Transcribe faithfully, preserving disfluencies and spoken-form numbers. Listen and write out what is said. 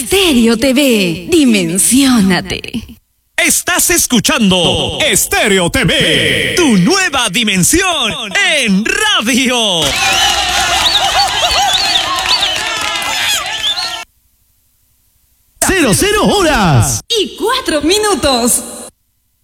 Estéreo T V, dimensiónate. Estás escuchando Estéreo T V, tu nueva dimensión en radio. Cero, cero horas. Y cuatro minutos.